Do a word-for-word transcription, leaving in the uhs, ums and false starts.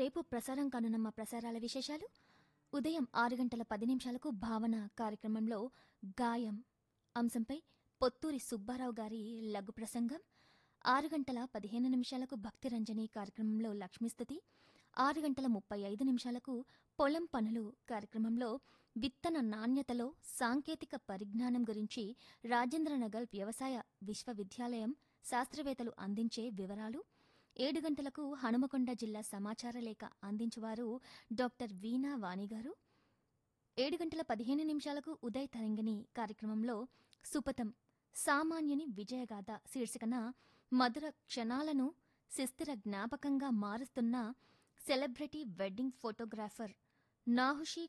రేపు ప్రసారం కానున్న మా ప్రసారాల విశేషాలు ఉదయం ఆరు గంటల పది నిమిషాలకు భావన కార్యక్రమంలో గాయం అంశంపై పొత్తూరి సుబ్బారావు గారి లఘు ప్రసంగం, ఆరు గంటల పదిహేను నిమిషాలకు భక్తిరంజని కార్యక్రమంలో లక్ష్మీస్తుతి, ఆరు గంటల ముప్పై ఐదు నిమిషాలకు పొలం పనులు కార్యక్రమంలో విత్తన నాణ్యతలో సాంకేతిక పరిజ్ఞానం గురించి రాజేంద్రనగర్ వ్యవసాయ విశ్వవిద్యాలయం శాస్త్రవేత్తలు అందించే వివరాలు, ఏడు గంటలకు హనుమకొండ జిల్లా సమాచార లేఖ అందించువారు డాక్టర్ వీణా వాణిగారు, ఏడు గంటల పదిహేను నిమిషాలకు ఉదయ్ తరంగిణి కార్యక్రమంలో సుపథం సామాన్యుని విజయగాథ శీర్షికన మధుర క్షణాలను శిస్థిర జ్ఞాపకంగా మారుస్తున్న సెలబ్రిటీ వెడ్డింగ్ ఫోటోగ్రాఫర్ నాహుషి